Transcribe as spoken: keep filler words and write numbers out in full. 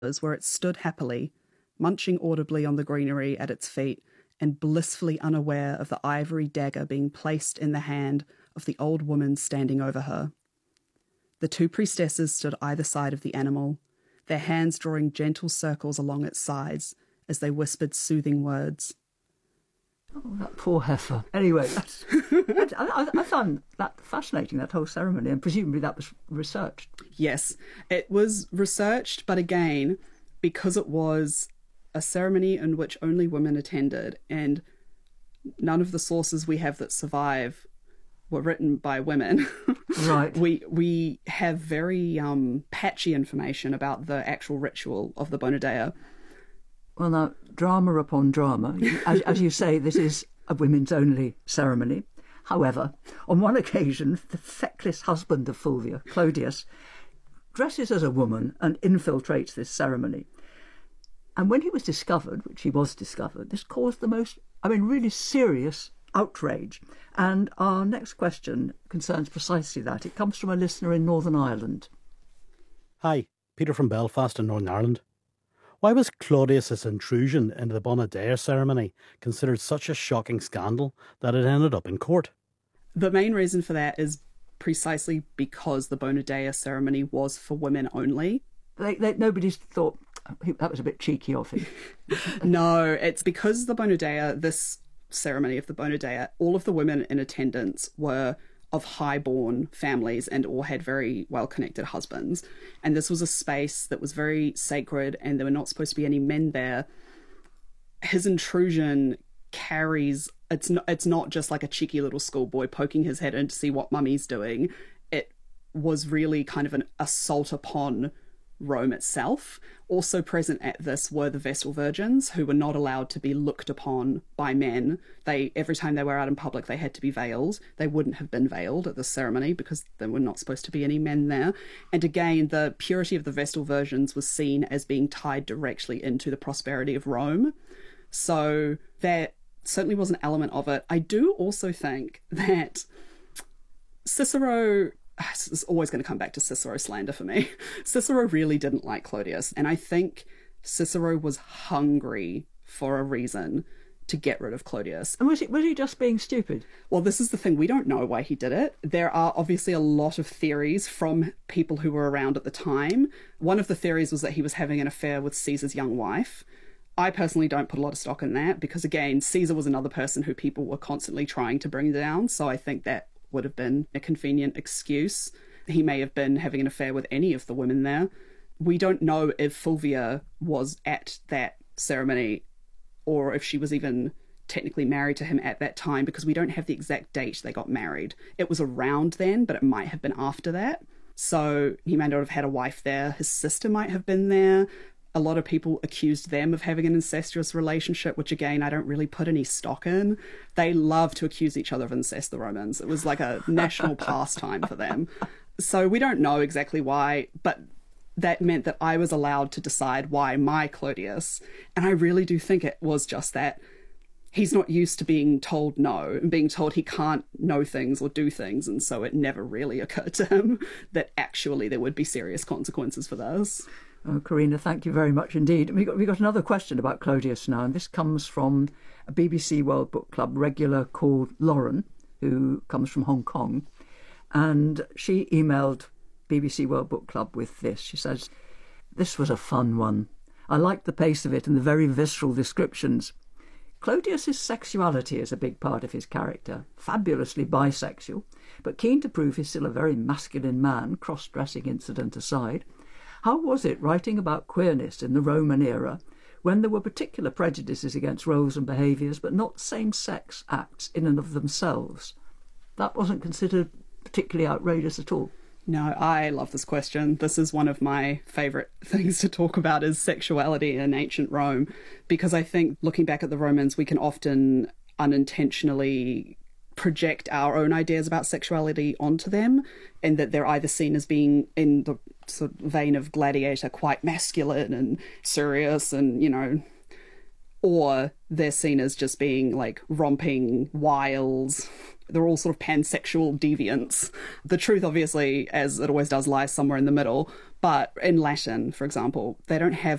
where it stood happily, munching audibly on the greenery at its feet and blissfully unaware of the ivory dagger being placed in the hand of the old woman standing over her. The two priestesses stood either side of the animal, their hands drawing gentle circles along its sides as they whispered soothing words. Oh, that poor heifer. Anyway, that's, I, I, I found that fascinating, that whole ceremony, and presumably that was researched. Yes, it was researched, but again, because it was a ceremony in which only women attended, and none of the sources we have that survive were written by women. Right. we we have very um, patchy information about the actual ritual of the Bona Dea. Well, now, drama upon drama. As, as you say, this is a women's only ceremony. However, on one occasion, the feckless husband of Fulvia, Clodius, dresses as a woman and infiltrates this ceremony. And when he was discovered, which he was discovered, this caused the most, I mean, really serious outrage. And our next question concerns precisely that. It comes from a listener in Northern Ireland. Hi, Peter from Belfast in Northern Ireland. Why was Claudius's intrusion into the Bona Dea ceremony considered such a shocking scandal that it ended up in court? The main reason for that is precisely because the Bona Dea ceremony was for women only. They, they, nobody's thought, that was a bit cheeky of him. No, it's because the Bona Dea, this ceremony of the Bona Dea, all of the women in attendance were of high-born families and all had very well-connected husbands. And this was a space that was very sacred and there were not supposed to be any men there. His intrusion carries, it's not, it's not just like a cheeky little schoolboy poking his head in to see what mummy's doing. It was really kind of an assault upon Rome itself. Also present at this were the Vestal Virgins, who were not allowed to be looked upon by men. They, every time they were out in public, they had to be veiled. They wouldn't have been veiled at this ceremony because there were not supposed to be any men there. And again, the purity of the Vestal Virgins was seen as being tied directly into the prosperity of Rome. So there certainly was an element of it. I do also think that Cicero... It's always going to come back to Cicero slander for me. Cicero really didn't like Clodius, and I think Cicero was hungry for a reason to get rid of Clodius. And was he, was he just being stupid? Well, this is the thing. We don't know why he did it. There are obviously a lot of theories from people who were around at the time. One of the theories was that he was having an affair with Caesar's young wife. I personally don't put a lot of stock in that because, again, Caesar was another person who people were constantly trying to bring down, so I think that would have been a convenient excuse. He may have been having an affair with any of the women there. We don't know if Fulvia was at that ceremony or if she was even technically married to him at that time because we don't have the exact date they got married. It was around then, but it might have been after that. So he may not have had a wife there. His sister might have been there. A lot of people accused them of having an incestuous relationship, which, again, I don't really put any stock in. They love to accuse each other of incest, the Romans. It was like a national pastime for them. So we don't know exactly why, but that meant that I was allowed to decide why my Clodius, and I really do think it was just that he's not used to being told no and being told he can't know things or do things, and so it never really occurred to him that actually there would be serious consequences for this. Oh, Karina, thank you very much indeed. We've got, we got another question about Clodius now, and this comes from a B B C World Book Club regular called Lauren, who comes from Hong Kong. And she emailed B B C World Book Club with this. She says, "This was a fun one. I liked the pace of it and the very visceral descriptions. Clodius's sexuality is a big part of his character, fabulously bisexual, but keen to prove he's still a very masculine man, cross-dressing incident aside. How was it writing about queerness in the Roman era when there were particular prejudices against roles and behaviours but not same-sex acts in and of themselves? That wasn't considered particularly outrageous at all." No, I love this question. This is one of my favourite things to talk about is sexuality in ancient Rome, because I think looking back at the Romans, we can often unintentionally project our own ideas about sexuality onto them, and that they're either seen as being in the sort of vein of Gladiator, quite masculine and serious and, you know, or they're seen as just being like romping wiles. They're all sort of pansexual deviants. The truth, obviously, as it always does, lies somewhere in the middle. But in Latin, for example, they don't have